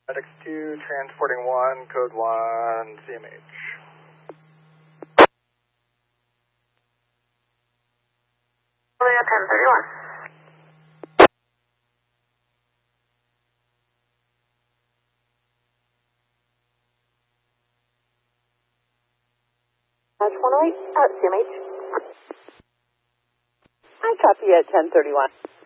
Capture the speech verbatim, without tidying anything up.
X two, transporting one, code one, C M H. ten thirty-one. Dash one oh eight, uh, C M H. I copy at ten thirty-one.